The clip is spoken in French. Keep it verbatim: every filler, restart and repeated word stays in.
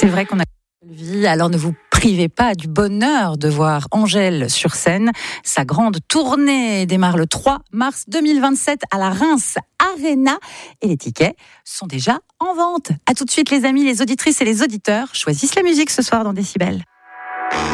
C'est vrai qu'on a vie, alors ne vous privez pas du bonheur de voir Angèle sur scène. Sa grande tournée démarre le trois mars deux mille vingt-sept à la Reims Arena et les tickets sont déjà en vente. À tout de suite les amis, les auditrices et les auditeurs choisissent la musique ce soir dans Décibel.